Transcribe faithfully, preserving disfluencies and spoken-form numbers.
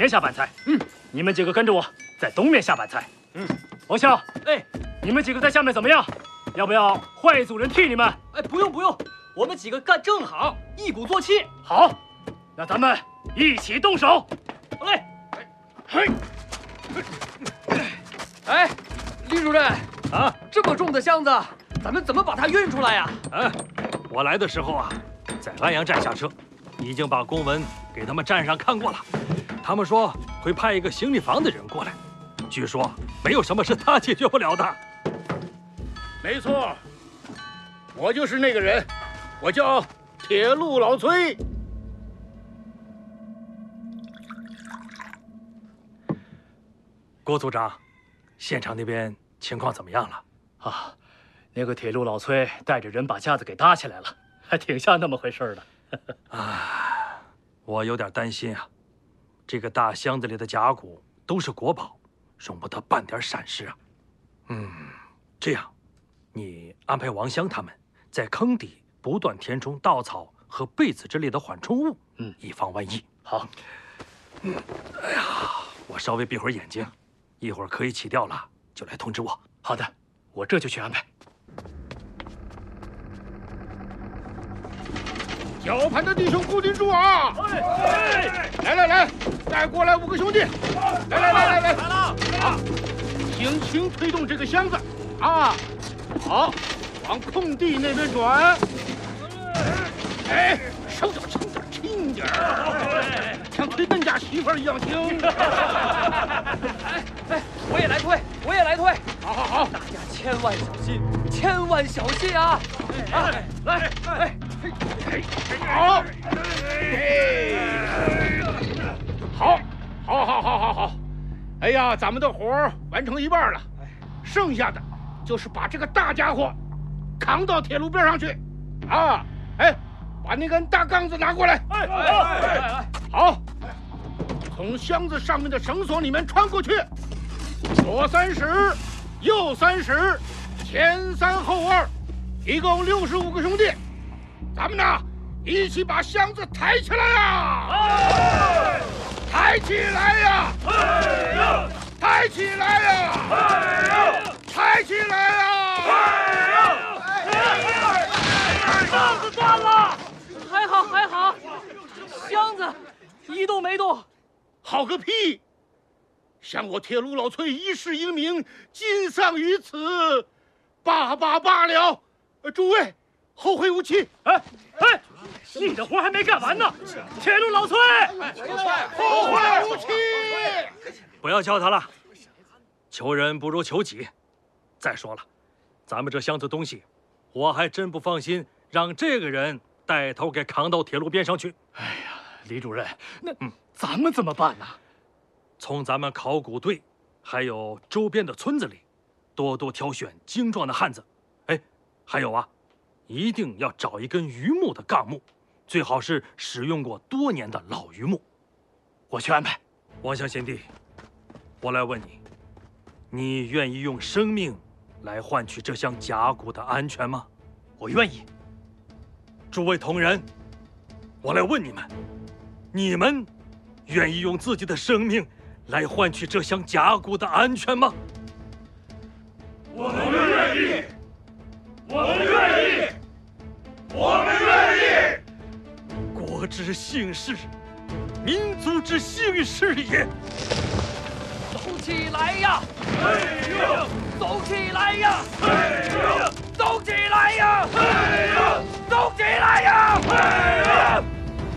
面下板材。嗯，你们几个跟着我，在东面下板材。嗯，王笑， 哎， 你们几个在下面怎么样？要不要换一组人替你们？ 哎，不用不用，我们几个干正好，一鼓作气。 好，那咱们一起动手。 好嘞。 嘿， 哎，李主任啊， 这么重的箱子，咱们怎么把它运出来呀？ 啊，我来的时候啊，在安阳站下车，已经把公文给他们站上看过了。他们说会派一个行李房的人过来，据说没有什么是他解决不了的。 没错，我就是那个人，我叫铁路老崔。 郭组长，现场那边情况怎么样了？ 啊，那个铁路老崔带着人把架子给搭起来了，还挺像那么回事的。 啊，我有点担心啊，这个大箱子里的甲骨都是国宝，容不得半点闪失啊。嗯，这样，你安排王香他们在坑底不断填充稻草和被子之类的缓冲物， 嗯， 以防万一。 好。 嗯，哎呀，我稍微闭会儿眼睛，一会儿可以起调了，就来通知我。 好的，我这就去安排。 绞盘的弟兄固定住啊！哎，来来来，再过来五个兄弟！来来来来来，来了！好，轻轻推动这个箱子啊！好，往空地那边转。哎，手脚轻点，轻点儿，像推邓家媳妇儿一样轻。 哎哎，我也来推，我也来推。 好好好， 大家千万小心，千万小心啊！啊，来，哎。 好，好，好，好，好，好，好！哎呀，咱们的活儿完成一半了，剩下的就是把这个大家伙扛到铁路边上去，啊！哎，把那根大杠子拿过来。 哎哎哎哎！ 好，从箱子上面的绳索里面穿过去，左三十，右三十，前三后二，一共六十五个兄弟。咱们呢，一起把箱子抬起来呀！哎、抬起来呀！哎、抬起来呀！哎、抬起来呀！ 杠子断了，还好还好，箱子一动没动。 好个屁！像我铁路老崔一世英名，尽丧于此，罢罢罢了！呃，诸位。后会无期！ 哎哎，你的活还没干完呢！铁路老崔， 后会无期！ 不要叫他了，求人不如求己。再说了，咱们这箱子东西，我还真不放心让这个人带头给扛到铁路边上去。 哎呀，李主任，那嗯，咱们怎么办呢？ 从咱们考古队，还有周边的村子里，多多挑选精壮的汉子。哎，还有啊。一定要找一根榆木的杠木，最好是使用过多年的老榆木。 我去安排。 王香贤弟，我来问你，你愿意用生命来换取这箱甲骨的安全吗？ 我愿意。 诸位同仁，我来问你们，你们愿意用自己的生命来换取这箱甲骨的安全吗？ 我们愿意。我们愿意，我们愿意。 国之幸事，民族之幸事也。 走起来呀！ 哎呦， 走起来呀！ 哎